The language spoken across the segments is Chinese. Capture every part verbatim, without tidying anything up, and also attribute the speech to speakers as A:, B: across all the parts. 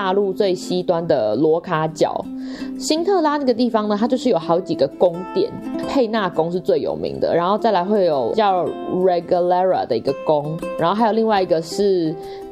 A: 大陆最西端的罗卡角。辛特拉那个地方呢，它就是有好几个宫殿，佩纳宫是最有名的，然后再来会有叫 Regalera 的一个宫，然后还有另外一个是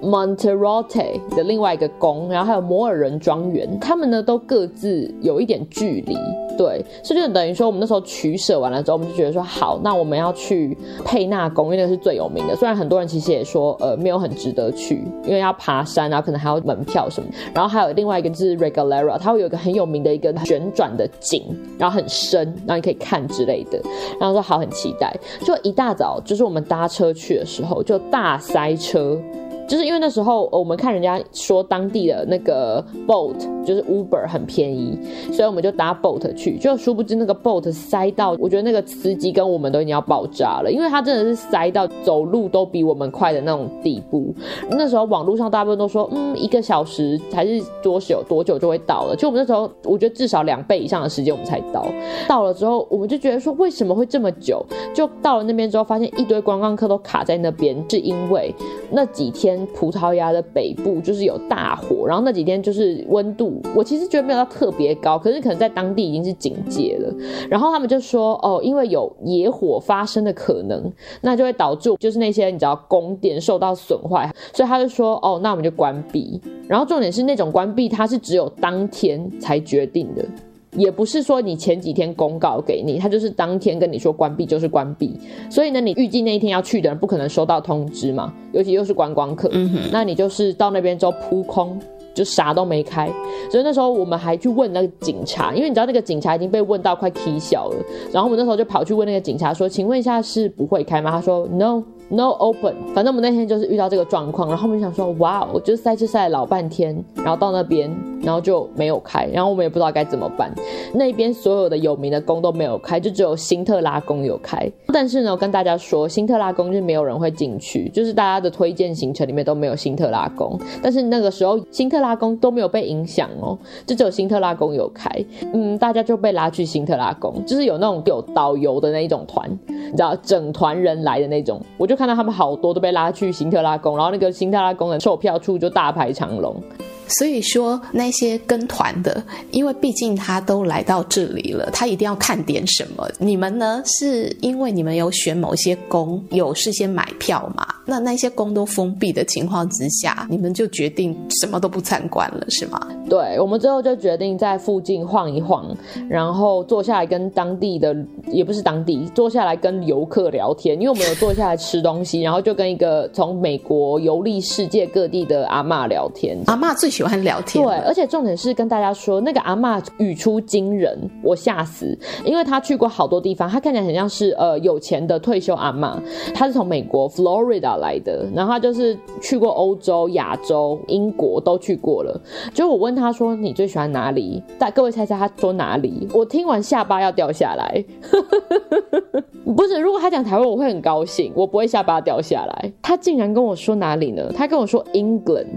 A: Monterotte 的另外一个宫，然后还有摩尔人庄园，他们呢都各自有一点距离。对，所以就等于说我们那时候取舍完了之后，我们就觉得说好，那我们要去佩纳宫，因为那个是最有名的。虽然很多人其实也说呃没有很值得去，因为要爬山，然后可能还要门票什么。然后还有另外一个就是 Regalera， 它会有一个很有名的一个旋转的井，然后很深，然后你可以看之类的。然后说好，很期待。就一大早就是我们搭车去的时候就大塞车。就是因为那时候我们看人家说当地的那个 boat 就是 Uber 很便宜，所以我们就搭 boat 去，就殊不知那个 boat 塞到，我觉得那个司机跟我们都已经要爆炸了，因为他真的是塞到走路都比我们快的那种地步。那时候网络上大部分都说嗯一个小时还是多久多久就会到了，就我们那时候我觉得至少两倍以上的时间我们才到。到了之后我们就觉得说为什么会这么久，就到了那边之后发现一堆观光客都卡在那边，是因为那几天葡萄牙的北部就是有大火，然后那几天就是温度我其实觉得没有到特别高，可是可能在当地已经是警戒了。然后他们就说哦，因为有野火发生的可能，那就会导致就是那些你知道宫殿受到损坏，所以他就说哦，那我们就关闭。然后重点是那种关闭它是只有当天才决定的，也不是说你前几天公告给你，他就是当天跟你说关闭就是关闭。所以呢你预计那一天要去的人不可能收到通知嘛，尤其又是观光客、嗯、那你就是到那边之后扑空，就啥都没开。所以那时候我们还去问那个警察，因为你知道那个警察已经被问到快起笑了，然后我们那时候就跑去问那个警察说请问一下是不会开吗？他说 no No open。 反正我们那天就是遇到这个状况，然后我们想说哇，我就塞车塞了老半天，然后到那边然后就没有开，然后我们也不知道该怎么办。那边所有的有名的宫都没有开，就只有辛特拉宫有开。但是呢我跟大家说辛特拉宫就是没有人会进去，就是大家的推荐行程里面都没有辛特拉宫，但是那个时候辛特拉宫都没有被影响哦，就只有辛特拉宫有开。嗯，大家就被拉去辛特拉宫，就是有那种有导游的那一种团，你知道整团人来的那种，我就看到他们好多都被拉去辛特拉宫，然后那个辛特拉宫的售票处就大排长龙。
B: 所以说那些跟团的，因为毕竟他都来到这里了，他一定要看点什么。你们呢是因为你们有选某些宫，有事先买票嘛，那那些宫都封闭的情况之下，你们就决定什么都不参观了是吗？
A: 对，我们最后就决定在附近晃一晃，然后坐下来跟当地的，也不是当地，坐下来跟游客聊天，因为我们有坐下来吃东西，然后就跟一个从美国游历世界各地的阿嬷聊天。
B: 阿嬷最喜欢聊天。
A: 对，而且重点是跟大家说那个阿嬷语出惊人，我吓死，因为她去过好多地方，她看起来很像是呃有钱的退休阿嬷，她是从美国 Florida 来的，然后她就是去过欧洲、亚洲、英国都去过了。就我问她说你最喜欢哪里，但各位猜猜她说哪里？我听完下巴要掉下来不是，如果她讲台湾我会很高兴，我不会下巴掉下来。她竟然跟我说哪里呢？她跟我说 England。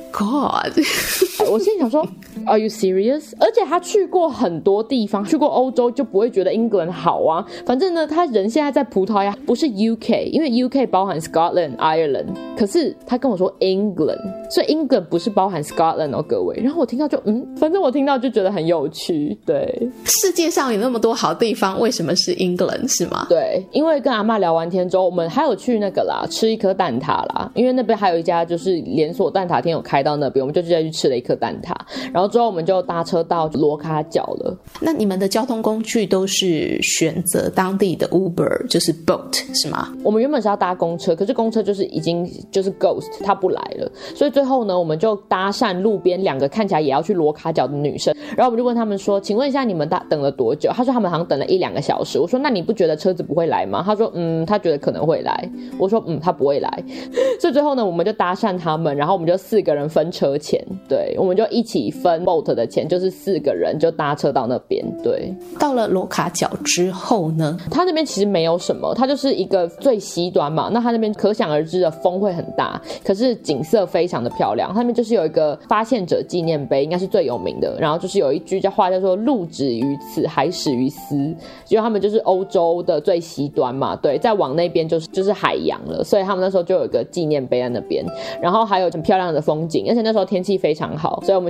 B: God
A: 我心里想说 Are you serious？ 而且他去过很多地方，去过欧洲就不会觉得 England 好啊。反正呢他人现在在葡萄牙，不是 U K， 因为 U K 包含 Scotland Ireland， 可是他跟我说 England， 所以 England 不是包含 Scotland 哦各位。然后我听到就嗯，反正我听到就觉得很有趣。对，
B: 世界上有那么多好地方，为什么是 England 是吗？
A: 对，因为跟阿嬷聊完天之后，我们还有去那个啦，吃一颗蛋挞啦，因为那边还有一家就是连锁蛋挞店有开到那边，我们就直接去吃了一颗蛋挞，然后之后我们就搭车到罗卡角了。
B: 那你们的交通工具都是选择当地的 Uber， 就是 boat 是吗？
A: 我们原本是要搭公车，可是公车就是已经就是 ghost， 他不来了，所以最后呢我们就搭讪路边两个看起来也要去罗卡角的女生，然后我们就问他们说请问一下你们等了多久？他说他们好像等了一两个小时。我说那你不觉得车子不会来吗？他说嗯，他觉得可能会来。我说嗯，他不会来。所以最后呢我们就搭讪他们，然后我们就四个人分车钱，对，我们就一起分 boat 的钱，就是四个人就搭车到那边。对，到
B: 了罗卡角之后呢，
A: 他那边其实没有什么，他就是一个最西端嘛，那他那边可想而知的风会很大，可是景色非常的漂亮。他那边就是有一个发现者纪念碑，应该是最有名的，然后就是有一句话叫做路止于此，海始于斯，因为他们就是欧洲的最西端嘛，对，再往那边就是就是海洋了，所以他们那时候就有一个纪念碑在那边，然后还有很漂亮的风景，而且那时候天气非常好，所以我们